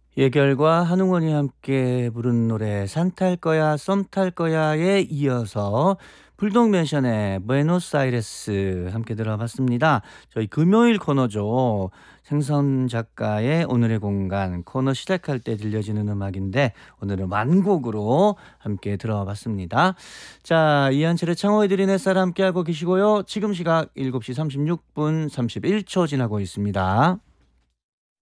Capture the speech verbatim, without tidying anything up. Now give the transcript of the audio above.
예결과 한웅원이 함께 부른 노래 산 탈 거야 썸 탈 거야에 이어서 불독맨션의 부에노스아이레스 함께 들어봤습니다. 저희 금요일 코너죠. 생선 작가의 오늘의 공간 코너 시작할 때 들려지는 음악인데 오늘은 완곡으로 함께 들어봤습니다. 자, 이한철의 창호의 드린 햇살 함께하고 계시고요. 지금 시각 일곱 시 삼십육 분 삼십일 초 지나고 있습니다.